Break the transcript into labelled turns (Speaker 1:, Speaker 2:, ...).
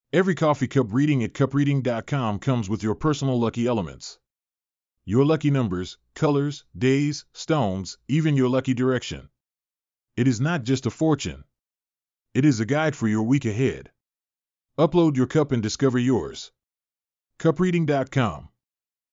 Speaker 1: Every coffee cup reading at cupreading.com comes with your personal lucky elements. Your lucky numbers, colors, days, stones, even your lucky direction. It is not just a fortune. It is a guide for your week ahead. Upload your cup and discover yours. Cupreading.com